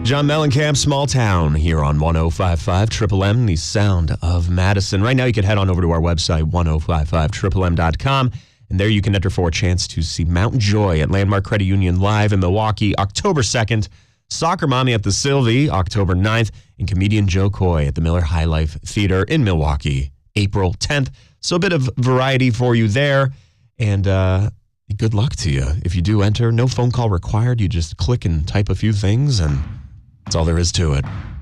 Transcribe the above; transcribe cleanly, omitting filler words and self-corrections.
John Mellencamp, Small Town, here on 105.5 Triple M, the sound of Madison. Right now, you can head on over to our website, 1055triplem.com, and there you can enter for a chance to see Mountain Joy at Landmark Credit Union live in Milwaukee, October 2nd, Soccer Mommy at the Sylvie, October 9th, and comedian Joe Coy at the Miller High Life Theater in Milwaukee, April 10th. So a bit of variety for you there, and good luck to you. If you do enter, no phone call required. You just click and type a few things, and that's all there is to it.